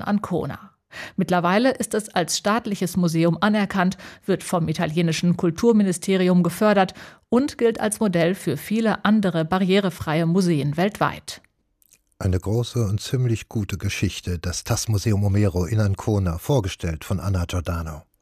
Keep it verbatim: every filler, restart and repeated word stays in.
Ancona. Mittlerweile ist es als staatliches Museum anerkannt, wird vom italienischen Kulturministerium gefördert und gilt als Modell für viele andere barrierefreie Museen weltweit. Eine große und ziemlich gute Geschichte, das TAS Museum Omero in Ancona, vorgestellt von Anna Giordano.